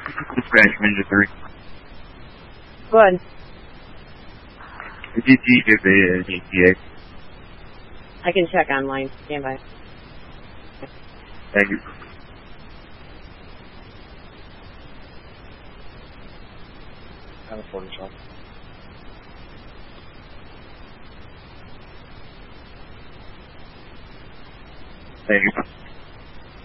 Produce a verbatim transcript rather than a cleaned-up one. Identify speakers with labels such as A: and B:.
A: Spanish Ninja three.
B: Go ahead.
A: The G T give a G T A.
B: I can check online. Stand by.
A: Thank you.
C: I have a phone shop.
A: Thank you.